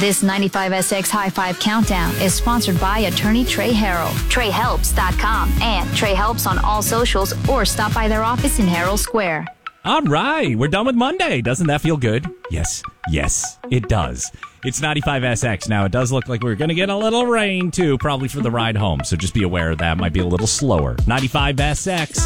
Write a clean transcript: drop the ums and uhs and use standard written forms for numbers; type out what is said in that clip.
This 95SX High Five Countdown is sponsored by attorney Trey Harrell, TreyHelps.com, and Trey Helps on all socials, or stop by their office in Harrell Square. All right, we're done with Monday. Doesn't that feel good? Yes, it does. It's 95SX. Now, it does look like we're going to get a little rain, too, probably for the ride home. So just be aware of that. Might be a little slower. 95SX.